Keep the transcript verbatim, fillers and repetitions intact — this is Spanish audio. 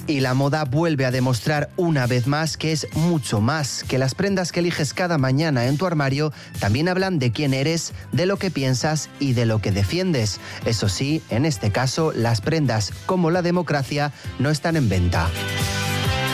Y la moda vuelve a demostrar una vez más que es mucho más, que las prendas que eliges cada mañana en tu armario también hablan de quién eres, de lo que piensas y de lo que defiendes. Eso sí, en este caso, las prendas, como la democracia, no están en venta.